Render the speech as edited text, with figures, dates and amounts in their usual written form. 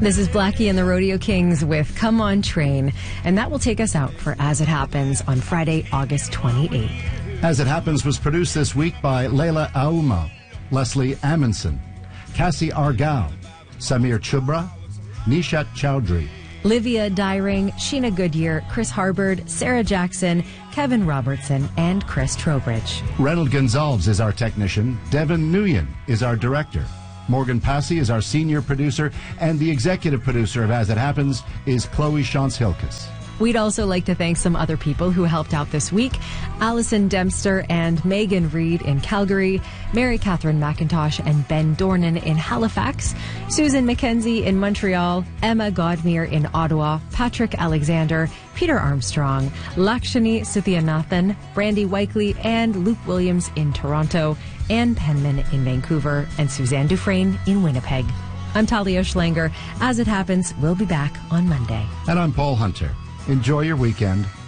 This is Blackie and the Rodeo Kings with Come On Train, and that will take us out for As It Happens on Friday, August 28th. As It Happens was produced this week by Leila Aouma, Leslie Amundsen, Cassie Argal, Samir Chubra, Nishat Chowdhury, Livia Dyring, Sheena Goodyear, Chris Harbord, Sarah Jackson, Kevin Robertson, and Chris Trowbridge. Reynold Gonzalez is our technician. Devin Nguyen is our director. Morgan Passy is our senior producer, and the executive producer of As It Happens is Chloe Shantz-Hilkes. We'd also like to thank some other people who helped out this week. Allison Dempster and Megan Reed in Calgary, Mary Catherine McIntosh and Ben Dornan in Halifax, Susan McKenzie in Montreal, Emma Godmere in Ottawa, Patrick Alexander, Peter Armstrong, Lakshani Sithianathan, Brandy Wakely, and Luke Williams in Toronto, Ann Penman in Vancouver, and Suzanne Dufresne in Winnipeg. I'm Talia Schlanger. As It Happens, we'll be back on Monday. And I'm Paul Hunter. Enjoy your weekend.